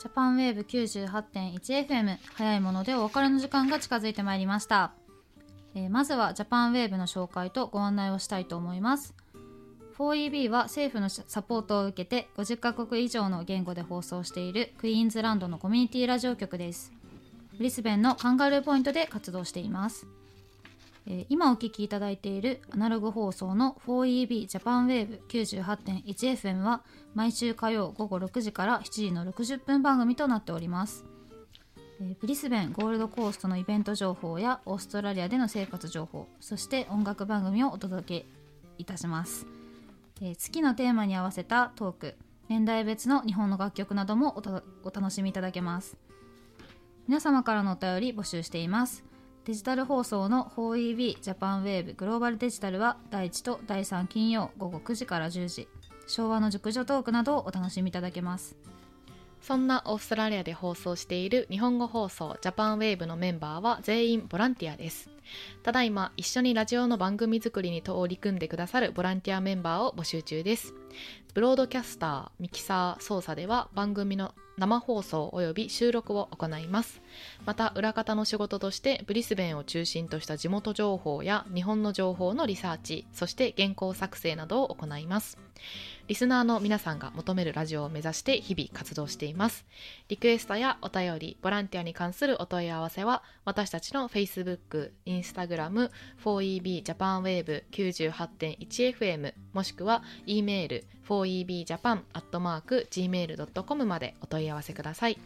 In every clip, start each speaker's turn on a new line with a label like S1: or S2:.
S1: ジャパンウェーブ 98.1FM 早いものでお別れの時間が近づいてまいりました。まずはジャパンウェーブの紹介とご案内をしたいと思います。 4EB は政府のサポートを受けて50カ国以上の言語で放送しているクイーンズランドのコミュニティラジオ局です。ブリスベンのカンガルーポイントで活動しています。今お聞きいただいているアナログ放送の 4EB ジャパンウェーブ 98.1FM は毎週火曜午後6時から7時の60分番組となっております。ブリスベンゴールドコーストのイベント情報やオーストラリアでの生活情報、そして音楽番組をお届けいたします。月のテーマに合わせたトーク、年代別の日本の楽曲などもお楽しみいただけます。皆様からのお便り募集しています。デジタル放送の 4EB ジャパンウェーブグローバルデジタルは第1と第3金曜午後9時から10時、昭和の熟女トークなどをお楽しみいただけます。
S2: そんなオーストラリアで放送している日本語放送ジャパンウェーブのメンバーは全員ボランティアです。ただいま一緒にラジオの番組作りに取り組んでくださるボランティアメンバーを募集中です。ブロードキャスター、ミキサー、操作では番組の生放送及び収録を行います。また裏方の仕事としてブリスベンを中心とした地元情報や日本の情報のリサーチ、そして原稿作成などを行います。リスナーの皆さんが求めるラジオを目指して日々活動しています。リクエストやお便り、ボランティアに関するお問い合わせは私たちの Facebook、Instagram、4EB ジャパンウェーブ 98.1FM もしくは E メール 4ebjapan@gmail.com までお問い合わせください。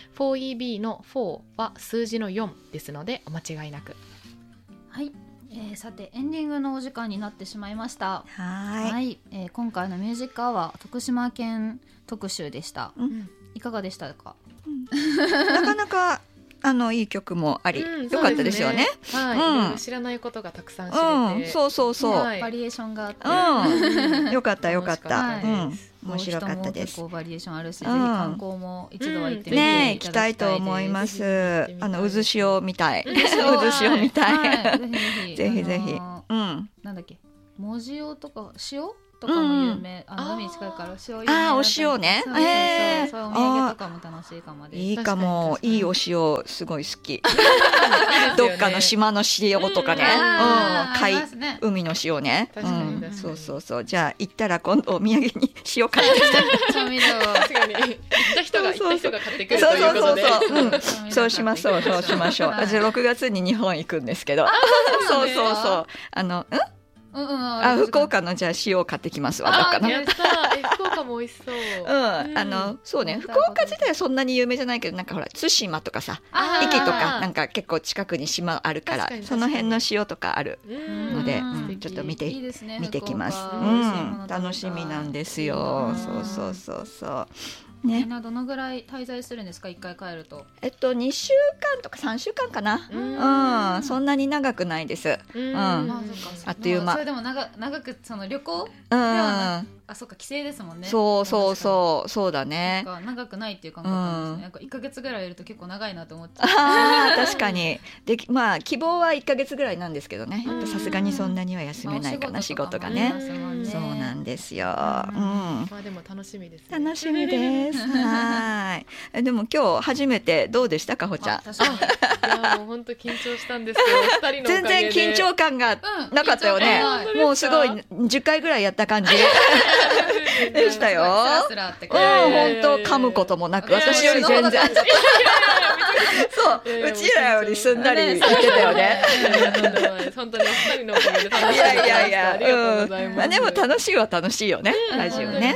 S2: 4EB の4は数字の4ですのでお間違いなく。
S1: はい、さてエンディングのお時間になってしまいました。
S3: はい、
S1: 今回のミュージックアワー徳島県特集でした、いかがでしたか？
S3: なかなかいい曲もあり、よかったですよね。
S2: はい、いろいろ知らないことがたくさん知れて、
S3: そうそうそう、
S1: バリエーションがあって、
S3: よかったよかった、面白かったです。
S1: 結構バリエーションあるし、ぜひ観光も一度は行ってみて
S3: ね、行きたいと思います。渦潮みたい、渦潮みたい、ぜひぜひ。
S1: なんだっけ、藻塩とか塩とかも有名、海に近いから塩有名。
S3: お塩ね。
S1: そういうお土産とかも楽しいかもです。
S3: いいかも、いいお塩すごい好き。どっかの島の塩とかね、海の塩ね。そうそうそう。じゃあ行ったら今度お土産に塩買ってきて。
S1: 調味料。
S2: 確かに行った人が買ってくるということで。
S3: そうしましょう、そうしましょう。私6月に日本行くんですけど。そうそうそう。福岡のじゃあ塩を買ってきますわ。どっかな。
S2: 福岡も美味しそう。
S3: そうね。福岡自体はそんなに有名じゃないけど、なんかほら対馬とかさ、壱岐とかなんか結構近くに島あるから、その辺の塩とかあるので、ちょっと見てきます。楽しみなんですよ。そうそうそうそう。
S1: みんなどのぐらい滞在するんですか？1回帰ると。
S3: 2週間とか3週間かな。そんなに長くないです。あっという間。
S1: それでも長くその旅行ではそうか、帰省ですもんね。
S3: そうだね。
S1: 長くないっていう感覚なんですね。1ヶ月ぐらいいると結構長いなと思っちゃう。
S3: 確かに。で、まあ希望は1ヶ月ぐらいなんですけどね。さすがにそんなには休めないかな、仕事がね。そうなんですよ。
S2: まあでも楽しみです。
S3: 楽しみです。はい。でも今日初めてどうでしたか、ほちゃん。
S2: いやもう本当緊張したんですよ。2人のおかげで
S3: 全然緊張感がなかったよね。もうすごい10回ぐらいやった感じでしたよ。本当噛むこともなく、私より全然。そう、うちらよりすんなり言ってたよね。
S2: 本当にお二人のおかげで楽しかった。
S3: いや、でも楽しいは楽しいよね、ラジオね。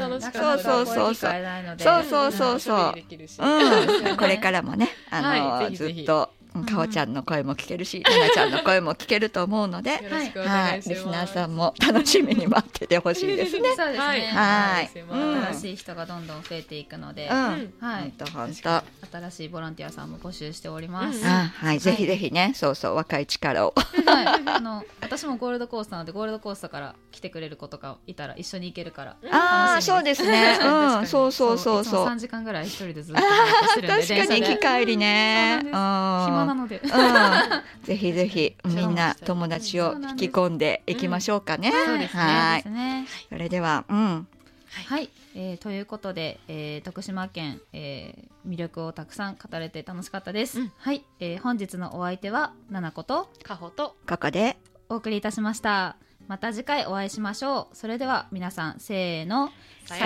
S3: そう。これからもね、ずっとかおちゃんの声も聞けるし、ななちゃんの声も聞けると思うので、リスナーさんも楽しみに待っててほしいですね。
S1: そうですね。新しい人がどんどん増えていくので、本当新しいボランティアさんも募集しております。
S3: はい、ぜひぜひね、そう若い力を。
S1: 私もゴールドコースターなので、ゴールドコースターから来てくれる子とかいたら一緒に行けるから。
S3: そうですね。そう。
S1: 3時間ぐらい一人でずっとしてるんで。
S3: 確かに行き帰りね。
S1: 暇なので。
S3: ぜひぜひみんな友達を引き込んでいきましょうかね。
S1: そうですね。
S3: それでは、
S1: はい、 ということで、徳島県、魅力をたくさん語れて楽しかったです、はい、本日のお相手はななこと
S2: かほと
S3: ここで
S1: お送りいたしました。また次回お会いしましょう。それでは皆さんせーの、
S2: さよ